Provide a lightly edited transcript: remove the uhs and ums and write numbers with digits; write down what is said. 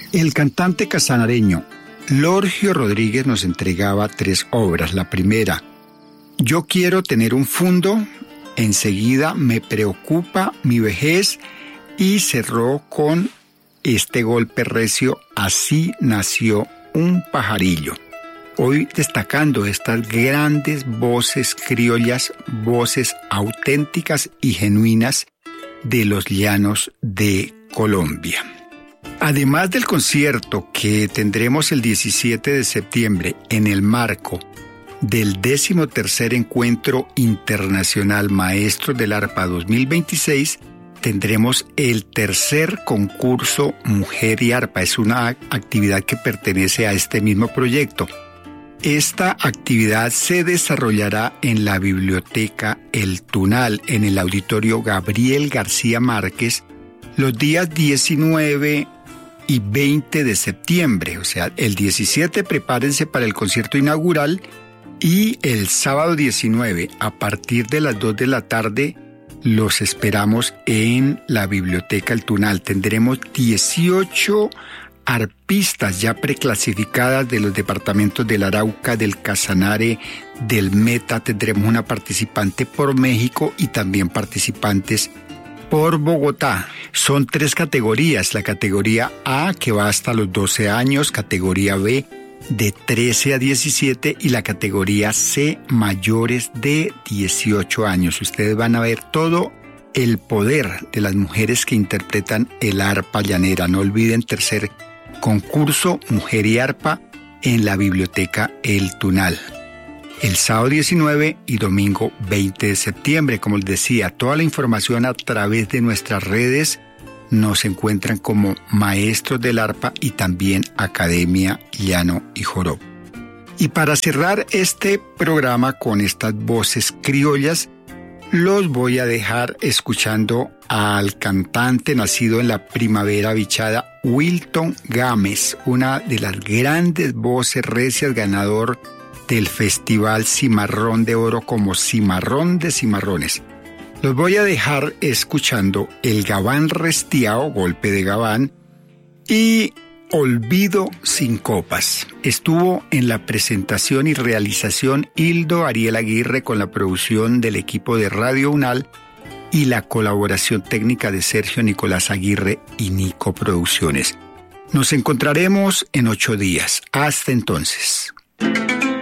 El cantante casanareño Lorgio Rodríguez nos entregaba 3 obras. La primera, Yo quiero tener un fundo, enseguida Me preocupa mi vejez, y cerró con este golpe recio, Así nació un pajarillo. Hoy destacando estas grandes voces criollas, voces auténticas y genuinas de los llanos de Colombia. Además del concierto que tendremos el 17 de septiembre en el marco del 13º Encuentro Internacional Maestros del Arpa 2026, tendremos el tercer concurso Mujer y Arpa. Es una actividad que pertenece a este mismo proyecto. Esta actividad se desarrollará en la Biblioteca El Tunal, en el Auditorio Gabriel García Márquez, los días 19 y 20 de septiembre. O sea, el 17 prepárense para el concierto inaugural y el sábado 19 a partir de las 2 de la tarde los esperamos en la Biblioteca El Tunal. Tendremos 18 arpistas ya preclasificadas de los departamentos del Arauca, del Casanare, del Meta. Tendremos una participante por México y también participantes por Bogotá. Son 3 categorías: la categoría A, que va hasta los 12 años, categoría B de 13 a 17 y la categoría C, mayores de 18 años. Ustedes van a ver todo el poder de las mujeres que interpretan el arpa llanera. No olviden, tercer concurso Mujer y Arpa en la Biblioteca El Tunal. El sábado 19 y domingo 20 de septiembre. Como les decía, toda la información a través de nuestras redes. Nos encuentran como Maestros del Arpa y también Academia Llano y Joropo. Y para cerrar este programa con estas voces criollas, los voy a dejar escuchando al cantante nacido en la primavera bichada, Wilton Gámez, una de las grandes voces recias, ganador del Festival Cimarrón de Oro como Cimarrón de Cimarrones. Los voy a dejar escuchando El Gabán Restiao, golpe de gabán, y Olvido sin copas. Estuvo en la presentación y realización Hildo Ariel Aguirre con la producción del equipo de Radio Unal y la colaboración técnica de Sergio Nicolás Aguirre y Nico Producciones. Nos encontraremos en 8 días. Hasta entonces.